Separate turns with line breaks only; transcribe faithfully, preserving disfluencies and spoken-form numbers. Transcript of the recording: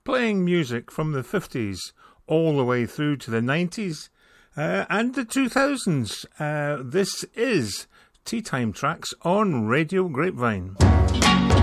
playing music from the fifties all the way through to the nineties uh, and the two thousands. Uh, this is Tea Time Tracks on Radio Grapevine.